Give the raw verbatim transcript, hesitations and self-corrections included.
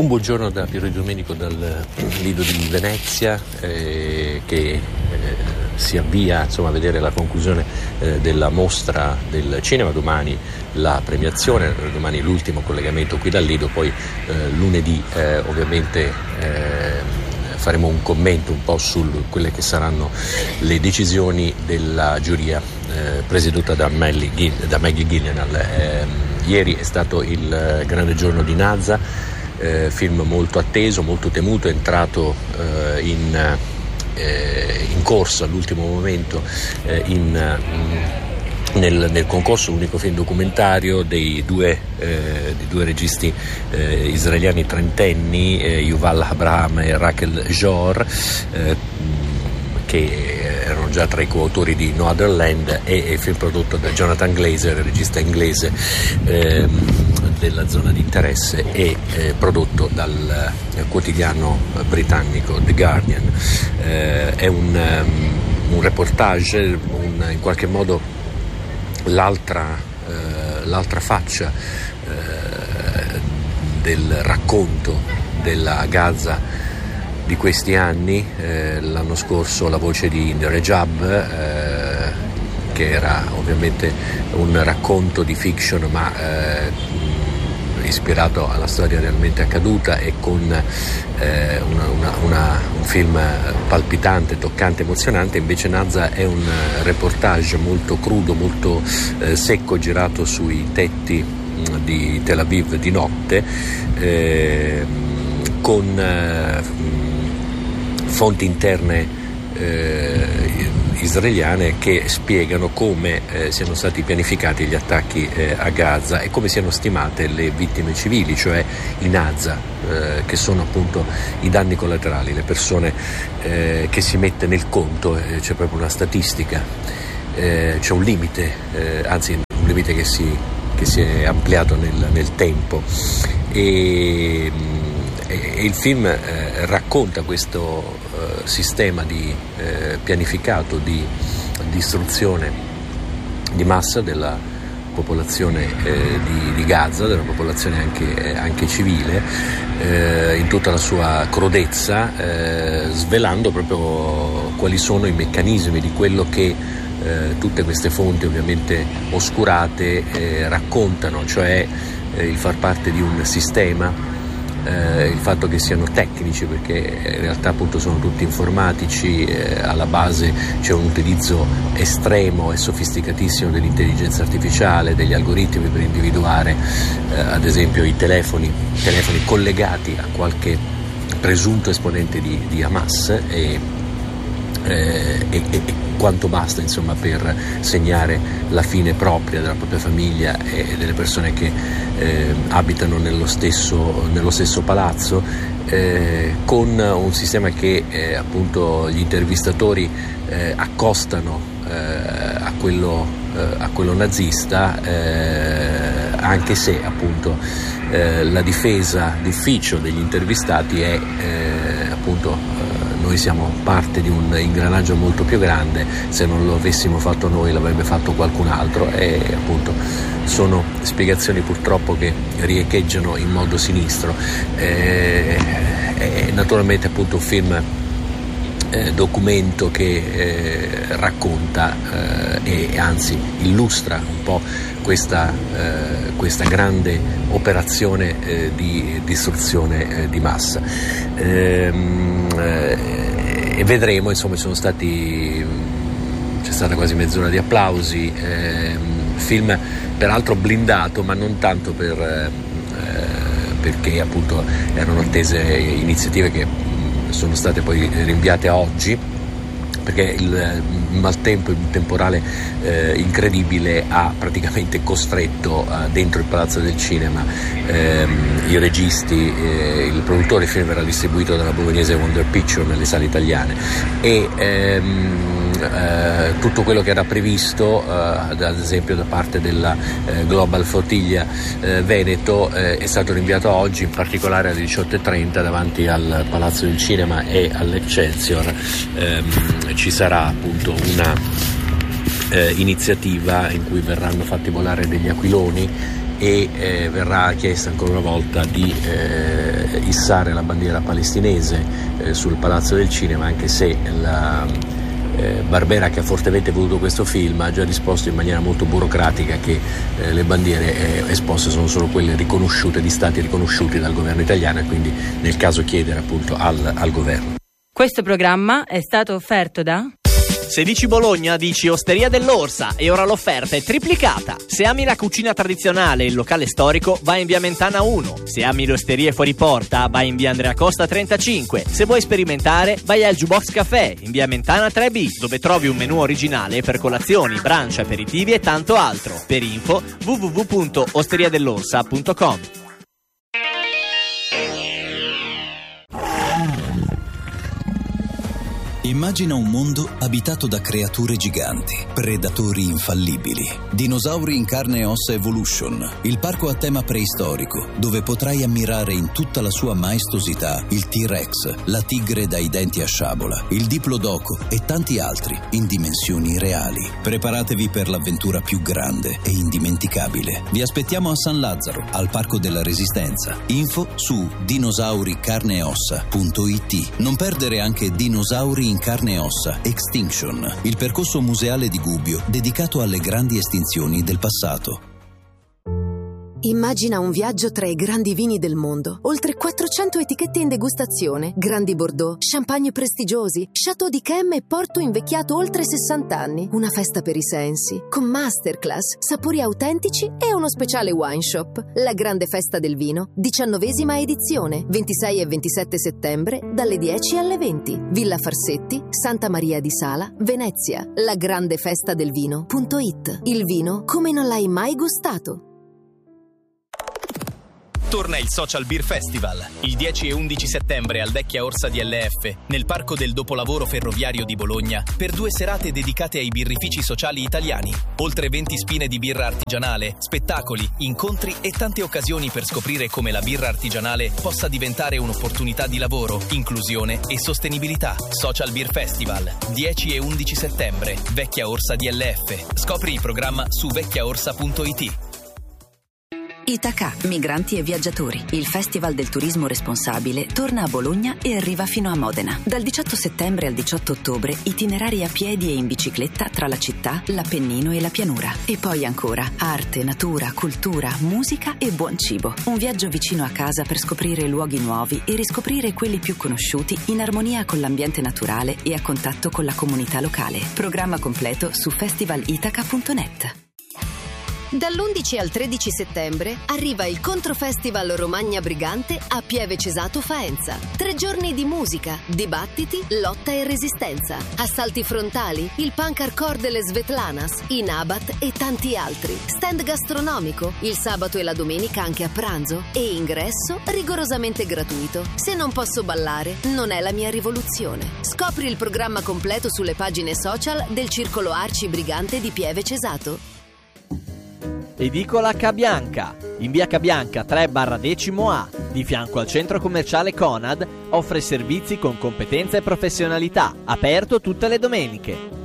Un buongiorno da Piero Di Domenico dal Lido di Venezia eh, che eh, si avvia insomma, a vedere la conclusione eh, della mostra del cinema. Domani la premiazione, domani l'ultimo collegamento qui dal Lido, poi eh, lunedì eh, ovviamente eh, faremo un commento un po' su quelle che saranno le decisioni della giuria eh, presieduta da, Maggie, da Maggie Gyllenhaal. Eh, ieri è stato il grande giorno di Nazza. Eh, film molto atteso, molto temuto, è entrato eh, in, eh, in corsa all'ultimo momento eh, in, mh, nel, nel concorso unico film documentario dei due, eh, dei due registi eh, israeliani trentenni, eh, Yuval Abraham e Rachel Jor, eh, che erano già tra i coautori di No Other Land, e il film prodotto da Jonathan Glazer, regista inglese eh, della zona di interesse, e eh, prodotto dal eh, quotidiano britannico The Guardian. Eh, è un, um, un reportage, un, in qualche modo l'altra, eh, l'altra faccia eh, del racconto della Gaza di questi anni. Eh, l'anno scorso La voce di India Rajab, eh, che era ovviamente un racconto di fiction ma eh, ispirato alla storia realmente accaduta, e con eh, una, una, una, un film palpitante, toccante, emozionante. Invece Nazza è un reportage molto crudo, molto eh, secco, girato sui tetti mh, di Tel Aviv di notte, eh, con eh, fonti interne eh, israeliane che spiegano come eh, siano stati pianificati gli attacchi eh, a Gaza e come siano stimate le vittime civili, cioè i Nazza, eh, che sono appunto i danni collaterali, le persone eh, che si mette nel conto. Eh, c'è proprio una statistica, eh, c'è un limite, eh, anzi un limite che si, che si è ampliato nel, nel tempo, e E il film eh, racconta questo eh, sistema di eh, pianificato di distruzione di massa della popolazione eh, di, di Gaza, della popolazione anche, eh, anche civile, eh, in tutta la sua crudezza, eh, svelando proprio quali sono i meccanismi di quello che eh, tutte queste fonti ovviamente oscurate eh, raccontano, cioè eh, il far parte di un sistema. Eh, il fatto che siano tecnici, perché in realtà appunto sono tutti informatici, eh, alla base c'è un utilizzo estremo e sofisticatissimo dell'intelligenza artificiale, degli algoritmi per individuare eh, ad esempio i telefoni, telefoni collegati a qualche presunto esponente di, di Hamas, e, eh, e, e quanto basta insomma per segnare la fine propria della propria famiglia e delle persone che eh, abitano nello stesso, nello stesso palazzo, eh, con un sistema che eh, appunto gli intervistatori eh, accostano eh, a quello, eh, a quello nazista, eh, anche se appunto eh, la difesa d'ufficio degli intervistati è eh, appunto noi siamo parte di un ingranaggio molto più grande, se non lo avessimo fatto noi l'avrebbe fatto qualcun altro, e appunto sono spiegazioni purtroppo che riecheggiano in modo sinistro. E, e naturalmente appunto un film eh, documento che eh, racconta eh, e anzi illustra un po' questa, eh, questa grande operazione eh, di distruzione eh, di massa. Ehm, eh, e vedremo, insomma, sono stati c'è stata quasi mezz'ora di applausi, ehm, film peraltro blindato, ma non tanto per eh, perché appunto erano attese iniziative che sono state poi rinviate a oggi, perché il maltempo, il temporale eh, incredibile ha praticamente costretto eh, dentro il Palazzo del Cinema ehm, i registi, eh, il produttore. Il film verrà distribuito dalla bolognese Wonder Picture nelle sale italiane, e ehm, eh, tutto quello che era previsto eh, ad esempio da parte della eh, Global Flotilla eh, Veneto eh, è stato rinviato a oggi, in particolare alle diciotto e trenta davanti al Palazzo del Cinema e all'Excelsior. ehm, ci sarà appunto una eh, iniziativa in cui verranno fatti volare degli aquiloni e eh, verrà chiesta ancora una volta di eh, issare la bandiera palestinese eh, sul Palazzo del Cinema, anche se la eh, Barbera, che ha fortemente voluto questo film, ha già risposto in maniera molto burocratica che eh, le bandiere eh, esposte sono solo quelle riconosciute, di stati riconosciuti dal governo italiano, e quindi nel caso chiedere appunto al, al governo. Questo programma è stato offerto da... Se dici Bologna, dici Osteria dell'Orsa, e ora l'offerta è triplicata. Se ami la cucina tradizionale e il locale storico, vai in via Mentana uno. Se ami le osterie fuori porta, vai in via Andrea Costa trentacinque. Se vuoi sperimentare, vai al Jukebox Café in via Mentana tre B, dove trovi un menù originale per colazioni, brunch, aperitivi e tanto altro. Per info w w w punto osteria dell'orsa punto com. Immagina un mondo abitato da creature giganti, predatori infallibili. Dinosauri in carne e ossa Evolution, il parco a tema preistorico, dove potrai ammirare in tutta la sua maestosità il T-Rex, la tigre dai denti a sciabola, il Diplodocus e tanti altri in dimensioni reali. Preparatevi per l'avventura più grande e indimenticabile. Vi aspettiamo a San Lazzaro, al Parco della Resistenza. Info su dinosauri carne e ossa punto it. Non perdere anche Dinosauri in carne e ossa Extinction, il percorso museale di Gubbio dedicato alle grandi estinzioni del passato. Immagina un viaggio tra i grandi vini del mondo. Oltre quattrocento etichette in degustazione, grandi Bordeaux, champagne prestigiosi, Chateau d'Yquem e Porto invecchiato oltre sessanta anni. Una festa per i sensi, con masterclass, sapori autentici e uno speciale wine shop. La grande festa del vino, diciannovesima edizione, ventisei e ventisette settembre, dalle dieci alle venti. Villa Farsetti, Santa Maria di Sala, Venezia. La grande festa del vino punto it. Il vino come non l'hai mai gustato. Torna il Social Beer Festival, il dieci e undici settembre al Vecchia Orsa D L F, nel Parco del Dopolavoro Ferroviario di Bologna, per due serate dedicate ai birrifici sociali italiani. Oltre venti spine di birra artigianale, spettacoli, incontri e tante occasioni per scoprire come la birra artigianale possa diventare un'opportunità di lavoro, inclusione e sostenibilità. Social Beer Festival, dieci e undici settembre, Vecchia Orsa D L F. Scopri il programma su vecchia orsa punto it. Itaca, migranti e viaggiatori. Il Festival del Turismo Responsabile torna a Bologna e arriva fino a Modena. Dal diciotto settembre al diciotto ottobre, itinerari a piedi e in bicicletta tra la città, l'Appennino e la pianura. E poi ancora arte, natura, cultura, musica e buon cibo. Un viaggio vicino a casa per scoprire luoghi nuovi e riscoprire quelli più conosciuti in armonia con l'ambiente naturale e a contatto con la comunità locale. Programma completo su festival itaca punto net. Dall'undici al tredici settembre arriva il Controfestival Romagna Brigante a Pieve Cesato Faenza. Tre giorni di musica, dibattiti, lotta e resistenza. Assalti frontali, il punk hardcore delle Svetlanas, i Nabat e tanti altri. Stand gastronomico, il sabato e la domenica anche a pranzo. E ingresso rigorosamente gratuito. Se non posso ballare, non è la mia rivoluzione. Scopri il programma completo sulle pagine social del Circolo Arci Brigante di Pieve Cesato. Edicola Cabianca, in via Cabianca tre barra decimo A, di fianco al centro commerciale Conad, offre servizi con competenza e professionalità, aperto tutte le domeniche.